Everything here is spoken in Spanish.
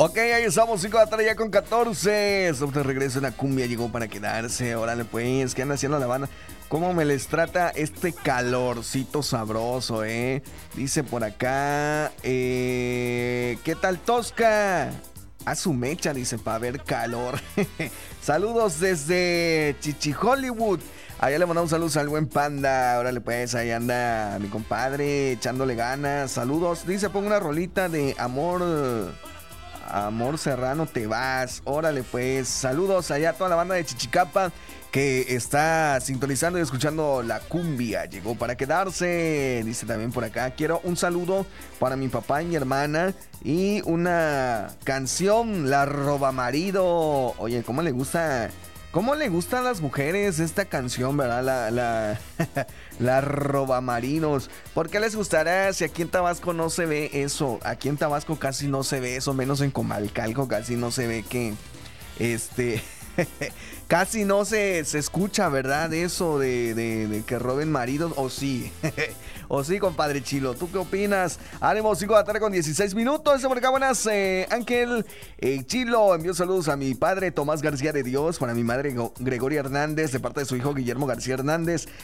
Ok, ahí estamos, 5 de la tarde ya con 14. Estamos de regreso en la cumbia, llegó para quedarse. Órale pues, ¿qué anda haciendo la banda? ¿Cómo me les trata este calorcito sabroso, eh? Dice por acá, ¿qué tal Tosca? A su mecha, dice, para ver calor. Saludos desde Chichi Hollywood. Allá le mandamos saludos al buen Panda. Órale pues, ahí anda mi compadre echándole ganas. Saludos, dice, pongo una rolita de Amor Serrano te vas. Órale pues, saludos allá a toda la banda de Chichicapa que está sintonizando y escuchando la cumbia. Llegó para quedarse. Dice también por acá, quiero un saludo para mi papá y mi hermana y una canción, La Roba Marido. Oye, ¿cómo le gusta? ¿Cómo le gustan a las mujeres esta canción, verdad? La Robamarinos. ¿Por qué les gustará si aquí en Tabasco no se ve eso? Aquí en Tabasco casi no se ve eso, menos en Comalcalco casi no se ve que... casi no se escucha, ¿verdad? Eso de que roben maridos. O sí. O sí, compadre Chilo. ¿Tú qué opinas? Ánimo, 5 de la tarde con 16 minutos. Por acá, buenas. Ángel Chilo envió saludos a mi padre Tomás García de Dios, para mi madre Gregoria Hernández, de parte de su hijo Guillermo García Hernández,